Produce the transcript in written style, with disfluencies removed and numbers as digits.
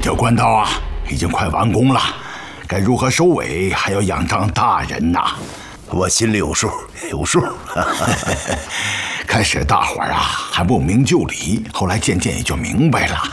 条官道啊，已经快完工了，该如何收尾，还要仰仗大人呐。 我心里有数，有数。 开始大伙儿啊还不明就里，后来渐渐也就明白了，